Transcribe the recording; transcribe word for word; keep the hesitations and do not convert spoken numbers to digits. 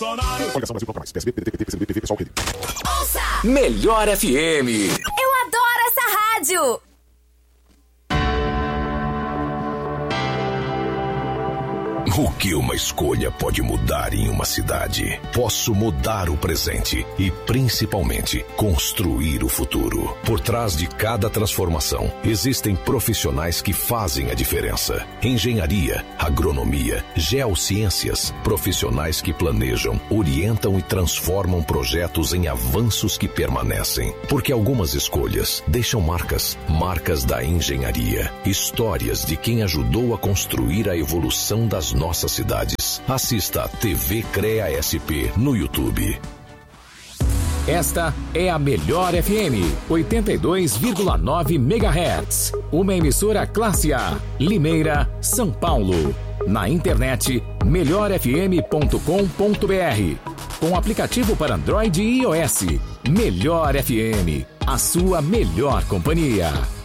Coligação Brasil Contra Mais. P S B, P D T, P C B, P V, Pessoal, P D. Ouça! Melhor F M. Eu adoro essa rádio! O que uma escolha pode mudar em uma cidade? Posso mudar o presente e, principalmente, construir o futuro. Por trás de cada transformação, existem profissionais que fazem a diferença. Engenharia, agronomia, geociências, profissionais que planejam, orientam e transformam projetos em avanços que permanecem. Porque algumas escolhas deixam marcas, marcas da engenharia, histórias de quem ajudou a construir a evolução das nossas cidades. Assista a T V CREA S P no YouTube. Esta é a Melhor F M, oitenta e dois vírgula nove megahertz. Uma emissora classe A, Limeira, São Paulo. Na internet, melhor f m ponto com ponto b r. Com aplicativo para Android e iOS. Melhor F M, a sua melhor companhia.